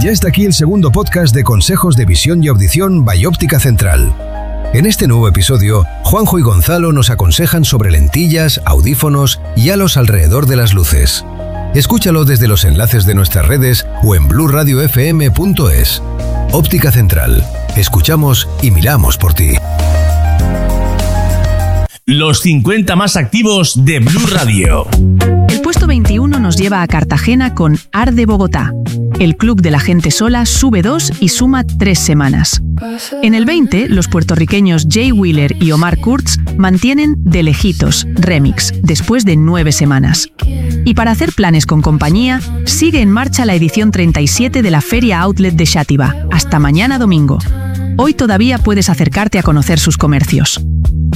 Ya está aquí el segundo podcast de consejos de visión y audición by Óptica Central. En este nuevo episodio, Juanjo y Gonzalo nos aconsejan sobre lentillas, audífonos y halos alrededor de las luces. Escúchalo desde los enlaces de nuestras redes o en blueradiofm.es. Óptica Central. Escuchamos y miramos por ti. Los 50 más activos de Blu Radio. El puesto 21 nos lleva a Cartagena con Arde Bogotá. El club de la gente sola sube 2 y suma 3 semanas. En el 20, los puertorriqueños Jay Wheeler y Omar Kurtz mantienen De Lejitos, remix, después de 9 semanas. Y para hacer planes con compañía, sigue en marcha la edición 37 de la Feria Outlet de Xàtiva, hasta mañana domingo. Hoy todavía puedes acercarte a conocer sus comercios.